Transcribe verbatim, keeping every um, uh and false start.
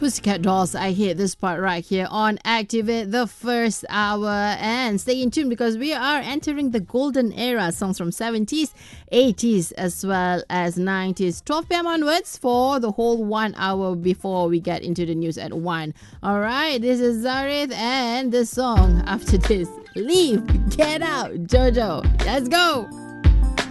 Pussycat Dolls, I hate this part right here on Activate the first hour. And stay in tune because we are entering the golden era. Songs from seventies, eighties as well as nineties. twelve p.m. onwards for the whole one hour before we get into the news at one. Alright, this is Zarith and the song after this. Leave, get out, Jojo. Let's go.